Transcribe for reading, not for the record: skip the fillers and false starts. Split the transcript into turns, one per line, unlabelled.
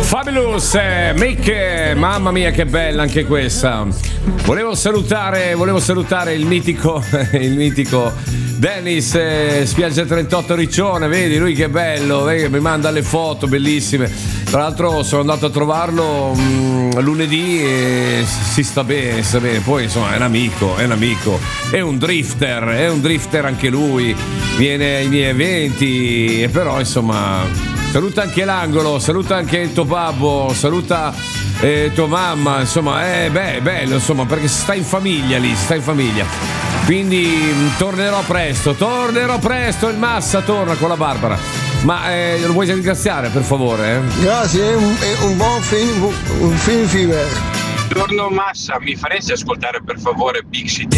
Fabulous, Mick, mamma mia che bella anche questa. Volevo salutare il mitico Dennis, Spiaggia 38 Riccione, vedi lui che bello, vedi, mi manda le foto bellissime. Tra l'altro sono andato a trovarlo lunedì e si sta bene, poi insomma è un amico, è un drifter anche lui, viene ai miei eventi, e però insomma saluta anche l'angolo, saluta anche il tuo babbo, saluta tua mamma, insomma è bello, insomma, perché sta in famiglia, quindi tornerò presto, il Massa torna con la Barbara, ma lo vuoi ringraziare per favore?
Grazie, è un buon film fever.
Buongiorno Massa, mi faresti ascoltare per favore Big City